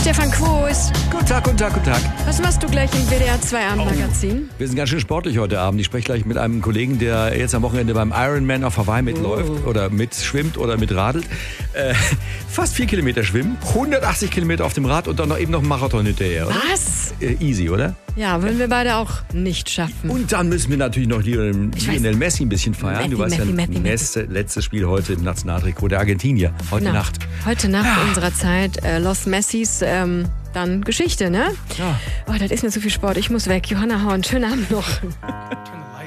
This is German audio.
Stefan Quos. Guten Tag, guten Tag, guten Tag. Was machst du gleich im WDR 2 Abendmagazin? Wir sind ganz schön sportlich heute Abend. Ich spreche gleich mit einem Kollegen, der jetzt am Wochenende beim Ironman auf Hawaii mitläuft oder mitschwimmt oder mitradelt. Fast 4 Kilometer schwimmen, 180 Kilometer auf dem Rad und dann noch eben noch einen Marathon hinterher, oder? Was? Easy, oder? Ja, würden wir beide auch nicht schaffen. Und dann müssen wir natürlich noch Lionel Messi ein bisschen feiern. Du weißt ja, Messi. letztes Spiel heute im Nationaltrikot der Argentinier. Heute Nacht. Heute Nacht unserer Zeit. Los Messis, dann Geschichte, ne? Ja. Oh, das ist mir zu viel Sport. Ich muss weg. Johanna Horn, schönen Abend noch.